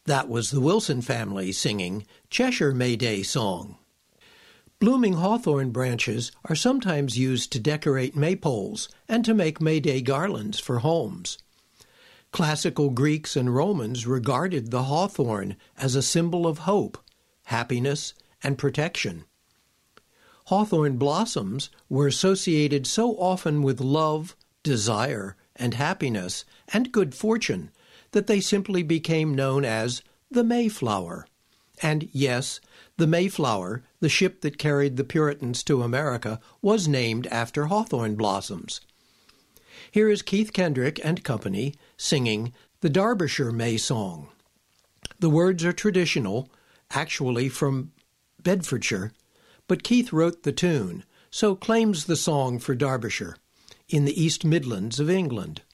That was the Wilson family singing Cheshire May Day Song. Blooming hawthorn branches are sometimes used to decorate maypoles and to make May Day garlands for homes. Classical Greeks and Romans regarded the hawthorn as a symbol of hope, happiness, and protection. Hawthorn blossoms were associated so often with love, desire, and happiness, and good fortune, that they simply became known as the Mayflower. And yes, the Mayflower, the ship that carried the Puritans to America, was named after hawthorn blossoms. Here is Keith Kendrick and company singing the Derbyshire May Song. The words are traditional, actually from Bedfordshire, but Keith wrote the tune, so claims the song for Derbyshire, in the East Midlands of England.